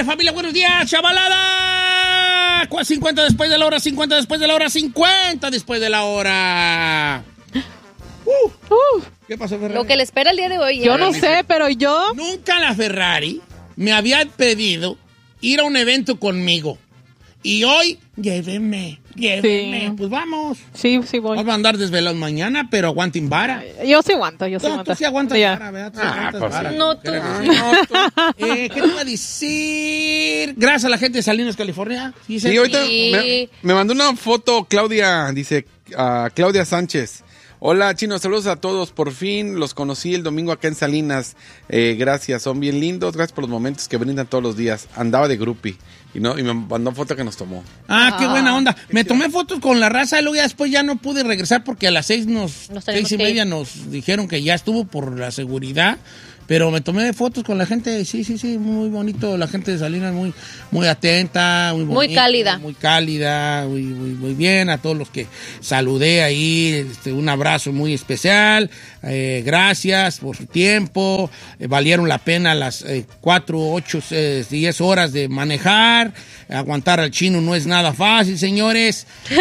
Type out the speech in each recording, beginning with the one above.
familia, buenos días, chavalada. 50 después de la hora, 50 después de la hora, 50 después de la hora. ¿Qué pasó, Ferrari? Lo que le espera el día de hoy. Yo no sé, pero yo... Nunca la Ferrari me había pedido ir a un evento conmigo. Y hoy, llévenme. Sí. Pues vamos. Sí, voy. Vamos a andar desvelados mañana, pero aguanten vara. Yo sí aguanto, Tú sí aguantas Ya. vara, ¿verdad? Tú sí aguantas vara. No, tú. ¿Qué te iba a decir? Gracias a la gente de Salinas, California. Sí, ahorita me mandó una foto Claudia, dice Claudia Sánchez. Hola, Chino, saludos a todos. Por fin los conocí el domingo acá en Salinas. Gracias, son bien lindos. Gracias por los momentos que brindan todos los días. Andaba de groupie y me mandó foto que nos tomó. Qué buena onda. Me tomé fotos con la raza y luego ya después ya no pude regresar porque a las 6:30 nos dijeron que ya estuvo por la seguridad. Pero me tomé fotos con la gente, sí, muy bonito. La gente de Salinas muy atenta, muy bonita. Muy cálida, muy bien. A todos los que saludé ahí, un abrazo muy especial. Gracias por su tiempo. Valieron la pena las 4, 8, 10 horas de manejar. Aguantar al chino no es nada fácil, señores.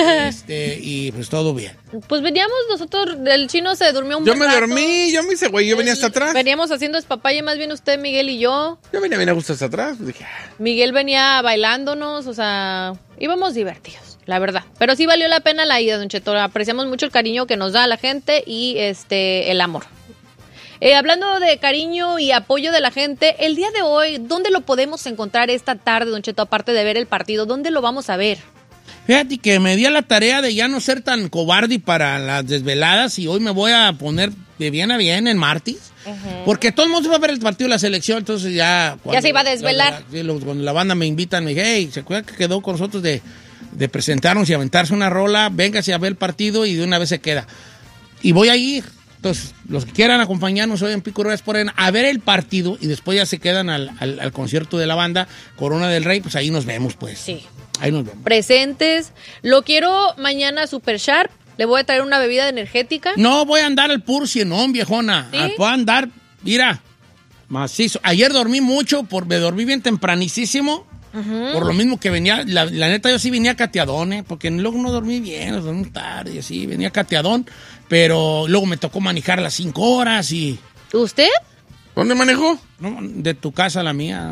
Y pues todo bien. Pues veníamos nosotros, el chino se durmió un buen rato. Dormí, yo me hice güey, yo venía hasta atrás. Veníamos haciendo despapalle, más bien usted, Miguel y yo. Yo venía bien a gusto hasta atrás. Dije, Miguel venía bailándonos, o sea, íbamos divertidos, la verdad. Pero sí valió la pena la ida, Don Cheto. Apreciamos mucho el cariño que nos da la gente y el amor. Hablando de cariño y apoyo de la gente, el día de hoy, ¿dónde lo podemos encontrar esta tarde, Don Cheto? Aparte de ver el partido, ¿dónde lo vamos a ver? Fíjate que me di a la tarea de ya no ser tan cobarde para las desveladas y hoy me voy a poner de bien a bien en martes. Porque todo el mundo va a ver el partido de la selección, entonces ya... Ya se iba a desvelar. Cuando la banda me invitan, me dije, hey, ¿se acuerdan que quedó con nosotros de presentarnos y aventarse una rola? Véngase a ver el partido y de una vez se queda. Y voy a ir. Entonces, los que quieran acompañarnos hoy en Pico Reyes por a ver el partido y después ya se quedan al concierto de la banda Corona del Rey, pues ahí nos vemos, pues. Sí. Ahí nos vemos. Presentes. Lo quiero mañana super sharp. Le voy a traer una bebida energética. No, voy a andar al puro cienón, viejona. ¿Sí? Voy a andar, mira, macizo. Ayer dormí mucho, me dormí bien tempranísimo. Por lo mismo que venía, la neta yo sí venía cateadón, porque luego no dormí bien, dormí tarde y así, venía cateadón, pero luego me tocó manejar las 5 horas y... ¿Usted? ¿Dónde manejó? No, de tu casa a la mía.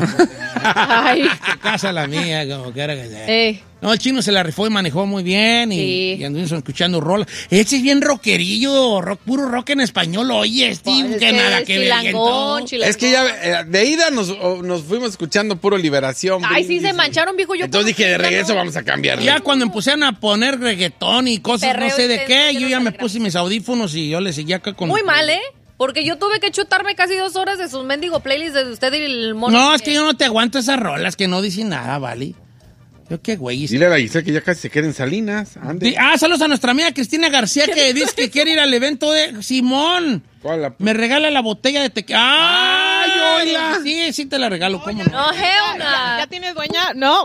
Ay. De tu casa a la mía, como quiera que sea. No, el chino se la rifó y manejó muy bien y anduvimos escuchando rolas. Ese es bien rockerillo, puro rock en español, oye, Steve, Pues que nada que ver. Es que ya de ida nos fuimos escuchando puro Liberación. Ay, sí, se mancharon, viejo. Entonces dije, de regreso vamos a cambiar. Ya cuando empezaron a poner reggaetón y cosas, Perreo no sé de intenso, qué, yo yo no ya me telegramo. puse mis audífonos y yo le seguía acá con... Muy mal, Porque yo tuve que chutarme casi 2 horas de sus mendigo playlists de usted y el mono. No, es que yo no te aguanto esas rolas que no dicen nada, ¿vale? Yo qué güey. Dile a la Giselle que ya casi se queda en Salinas. Ande. Saludos a nuestra amiga Cristina García que dice que quiere ir al evento de Simón. ¿Cuál? Me regala la botella de tequila. ¡Ay, oiga! Sí te la regalo, ¿cómo no? No, hell no. ¿Ya tienes dueña? No.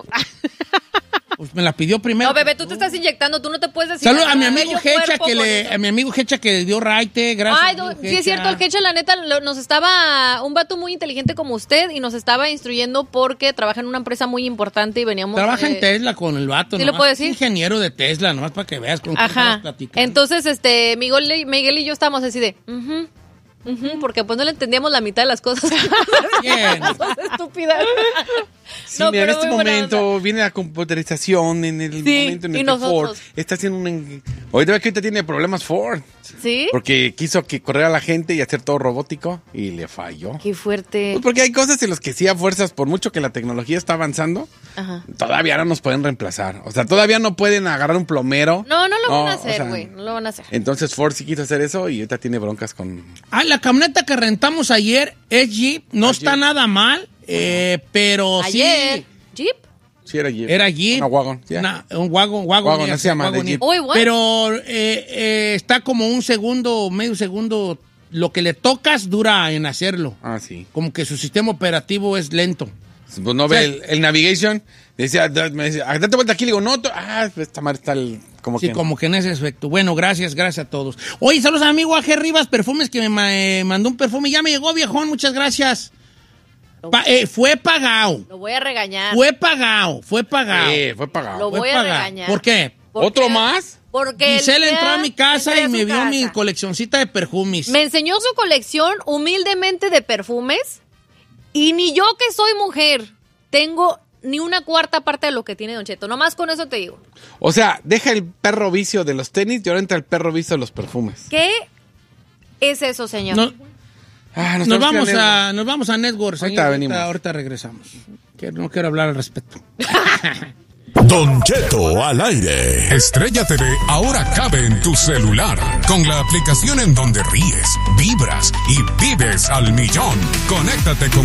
Pues me la pidió primero. No, bebé, tú te estás inyectando, tú no te puedes decir. Saludos a mi nada, amigo medio Hecha cuerpo bonito. a mi amigo Hecha que le dio raite, gracias. Ay, amigo sí es cierto, el Hecha, la neta, nos estaba, un vato muy inteligente como usted, y nos estaba instruyendo porque trabaja en una empresa muy importante y veníamos... Trabaja en Tesla con el vato, ¿Sí ¿no? lo puedo decir? Ingeniero de Tesla, nomás para que veas con quién Ajá. estamos platicando. Entonces, Miguel y yo estábamos así de... porque pues no le entendíamos la mitad de las cosas. Bien. Cosas estúpidas. Sí, No, mira, en pero este muy buena momento viene la computerización, en el momento en y el que nosotros. Ford está haciendo ahorita ve que ahorita tiene problemas Ford. ¿Sí? Porque quiso que correr a la gente y hacer todo robótico y le falló. Qué fuerte. Pues porque hay cosas en las que sí a fuerzas, por mucho que la tecnología está avanzando, Ajá. todavía no nos pueden reemplazar. O sea, todavía no pueden agarrar un plomero. No lo van a o hacer, sea, güey. No lo van a hacer. Entonces Ford sí quiso hacer eso y ahorita tiene broncas con... La camioneta que rentamos ayer es Jeep, no está Jeep. nada mal, pero Ayer. sí... ¿Jeep? Sí, era Jeep. Era Jeep. Una wagon. ¿sí? Un wagon, no se llama, de Jeep. Uy, what? Pero está como medio segundo, lo que le tocas dura en hacerlo. Ah, sí. Como que su sistema operativo es lento. Pues no ve el navigation. Me decía, date vuelta aquí. Le digo, no. Esta madre está como Sí, que... como que en ese aspecto. Bueno, gracias a todos. Oye, saludos a mi amigo AG Rivas Perfumes que me mandó un perfume. Ya me llegó, viejón, muchas gracias. Fue pagado. Lo voy a regañar. Fue pagado. Fue pagado. Lo voy a regañar. ¿Por qué? ¿Otro más? Porque Giselle entró a mi casa y me vio mi coleccioncita de perfumes. Me enseñó su colección humildemente de perfumes y ni yo que soy mujer tengo ni una cuarta parte de lo que tiene Don Cheto. Nomás con eso te digo. O sea, deja el perro vicio de los tenis y ahora entra el perro vicio de los perfumes. ¿Qué es eso, señor? Nos vamos a Networks. Ahorita regresamos. No quiero hablar al respecto. Don Cheto al aire. Estrella TV ahora cabe en tu celular. Con la aplicación en donde ríes, vibras y vives al millón. Conéctate con